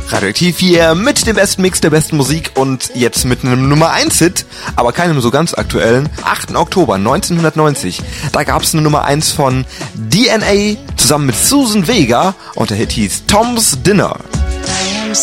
Radioaktiv hier mit dem besten Mix der besten Musik und jetzt mit einem Nummer 1 Hit, aber keinem so ganz aktuellen. 8. Oktober 1990, da gab es eine Nummer 1 von DNA zusammen mit Susan Vega und der Hit hieß Tom's Dinner.